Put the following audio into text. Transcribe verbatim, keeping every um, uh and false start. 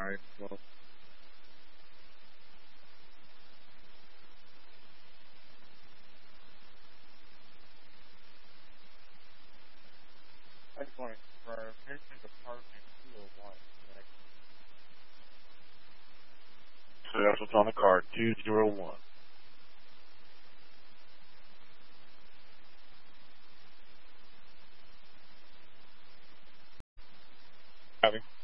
Alright, well, I just want to confirm, here's the department two oh one, correct? So that's what's on the card, two oh one. Copy.